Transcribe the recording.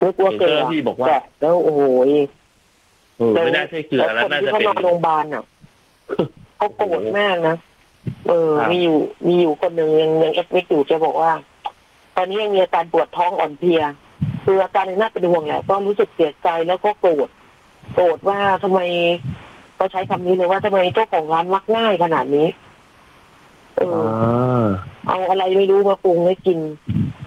นึกว่าเกลือที่บอกว่าแล้วโอ้โหไม่น่าใช่เกลือแล้วน่าจะเป็นคนที่เขานอนโรงพยาบาลอ่ะเขาโกรธมากนะมีอยู่คนหนึ่งยังเอฟไม่อยู่จะบอกว่าตอนนี้ยังมีอาการปวดท้องอ่อนเพลียคืออาการน่าเป็นห่วงแหละก็รู้สึกเสียใจแล้วก็โกรธว่าทำไมก็ใช้คำนี้เลยว่าทำไมเจ้าของร้านมักง่ายขนาดนี้เอาอะไรไม่รู้มาปรุงให้กิน